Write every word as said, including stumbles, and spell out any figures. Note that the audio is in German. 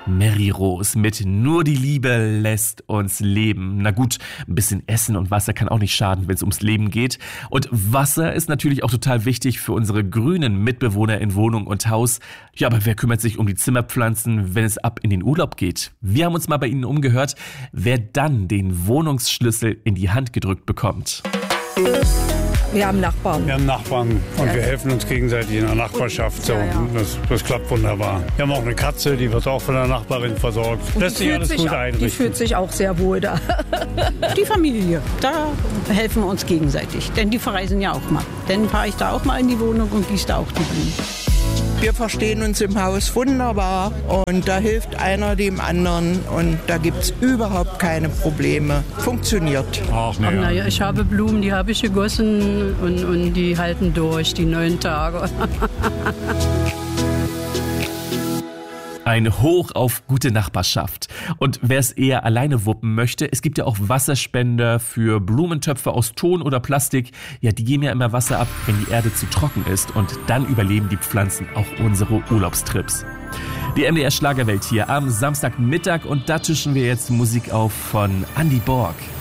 Mary Rose mit Nur die Liebe lässt uns leben. Na gut, ein bisschen Essen und Wasser kann auch nicht schaden, wenn es ums Leben geht. Und Wasser ist natürlich auch total wichtig für unsere grünen Mitbewohner in Wohnung und Haus. Ja, aber wer kümmert sich um die Zimmerpflanzen, wenn es ab in den Urlaub geht? Wir haben uns mal bei Ihnen umgehört, wer dann den Wohnungsschlüssel in die Hand gedrückt bekommt. Wir haben Nachbarn. Wir haben Nachbarn und Ja. wir helfen uns gegenseitig in der Nachbarschaft. So. Ja, ja. Das, das klappt wunderbar. Wir haben auch eine Katze, die wird auch von der Nachbarin versorgt. Und Lässt die sich fühlt alles sich, gut die einrichten. fühlt sich auch sehr wohl da. Die Familie, da helfen wir uns gegenseitig. Denn die verreisen ja auch mal. Dann fahre ich da auch mal in die Wohnung und gieße da auch die Blumen. Wir verstehen uns im Haus wunderbar und da hilft einer dem anderen und da gibt es überhaupt keine Probleme. Funktioniert. Ach, nee, ja. Naja, ich habe Blumen, die habe ich gegossen und, und die halten durch, die neun Tage. Ein Hoch auf gute Nachbarschaft. Und wer es eher alleine wuppen möchte, es gibt ja auch Wasserspender für Blumentöpfe aus Ton oder Plastik. Ja, die geben ja immer Wasser ab, wenn die Erde zu trocken ist. Und dann überleben die Pflanzen auch unsere Urlaubstrips. Die M D R Schlagerwelt hier am Samstagmittag und da tischen wir jetzt Musik auf von Andy Borg.